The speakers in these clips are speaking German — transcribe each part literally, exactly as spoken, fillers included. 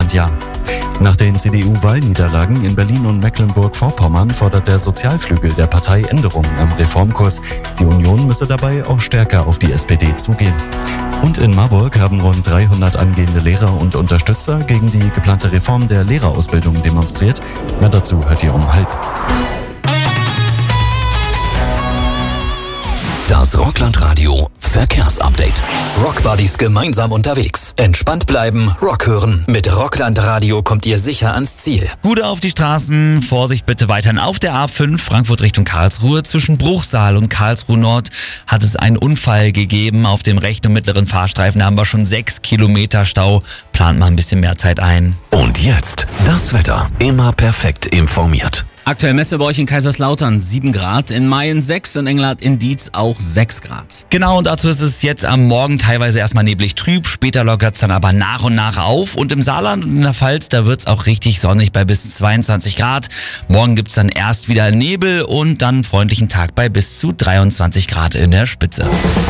Roland Jahn. Nach den C D U-Wahlniederlagen in Berlin und Mecklenburg-Vorpommern fordert der Sozialflügel der Partei Änderungen am Reformkurs. Die Union müsse dabei auch stärker auf die S P D zugehen. Und in Marburg haben rund dreihundert angehende Lehrer und Unterstützer gegen die geplante Reform der Lehrerausbildung demonstriert. Mehr dazu hört ihr um halb. Das Rockland-Radio Verkehrsupdate. Rockbuddies gemeinsam unterwegs. Entspannt bleiben, Rock hören. Mit Rockland-Radio kommt ihr sicher ans Ziel. Gute auf die Straßen, Vorsicht bitte weiterhin auf der A fünf, Frankfurt Richtung Karlsruhe. Zwischen Bruchsal und Karlsruhe Nord hat es einen Unfall gegeben. Auf dem rechten und mittleren Fahrstreifen haben wir schon sechs Kilometer Stau. Plant mal ein bisschen mehr Zeit ein. Und jetzt das Wetter. Immer perfekt informiert. Aktuell Messe bei euch in Kaiserslautern sieben Grad, in Mayen sechs und Engelhardt in Dietz auch sechs Grad. Genau, und dazu ist es jetzt am Morgen teilweise erstmal neblig trüb, später lockert es dann aber nach und nach auf. Und im Saarland und in der Pfalz, da wird es auch richtig sonnig bei bis zweiundzwanzig Grad. Morgen gibt es dann erst wieder Nebel und dann einen freundlichen Tag bei bis zu dreiundzwanzig Grad in der Spitze.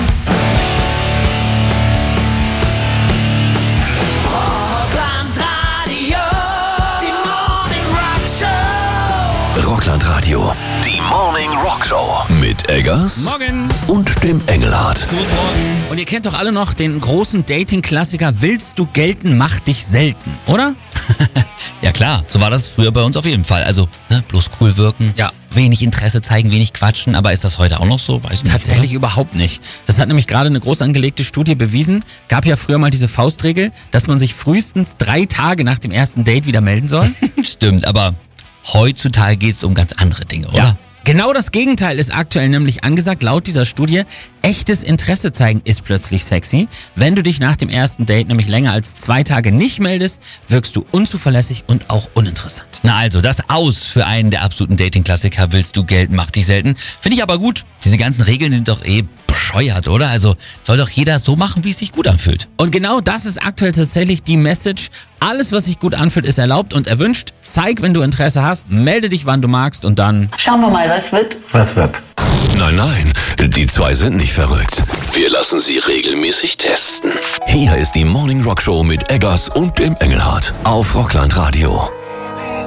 Rockland-Radio, die Morning Rock Show mit Eggers Morgen und dem Engelhardt. Guten Morgen. Und ihr kennt doch alle noch den großen Dating-Klassiker Willst du gelten, mach dich selten, oder? Ja klar, so war das früher bei uns auf jeden Fall. Also, ne, bloß cool wirken, Ja. wenig Interesse zeigen, wenig quatschen. Aber ist das heute auch noch so? Weiß nicht, Tatsächlich überhaupt nicht. Das hat nämlich gerade eine groß angelegte Studie bewiesen. Gab ja früher mal diese Faustregel, dass man sich frühestens drei Tage nach dem ersten Date wieder melden soll. oder? Stimmt, aber heutzutage geht es um ganz andere Dinge, oder? Ja. Genau das Gegenteil ist aktuell nämlich angesagt. Laut dieser Studie, echtes Interesse zeigen ist plötzlich sexy. Wenn du dich nach dem ersten Date nämlich länger als zwei Tage nicht meldest, wirkst du unzuverlässig und auch uninteressant. Na also, das Aus für einen der absoluten Dating-Klassiker, willst du gelten, mach dich selten. Finde ich aber gut. Diese ganzen Regeln sind doch eh bescheuert, oder? Also soll doch jeder so machen, wie es sich gut anfühlt. Und genau das ist aktuell tatsächlich die Message. Alles, was sich gut anfühlt, ist erlaubt und erwünscht. Zeig, wenn du Interesse hast, melde dich, wann du magst und dann... Schauen wir mal, was wird. Was wird? Nein, nein, die zwei sind nicht verrückt. Wir lassen sie regelmäßig testen. Hier ist die Morning Rock Show mit Eggers und dem Engelhardt auf Rockland-Radio.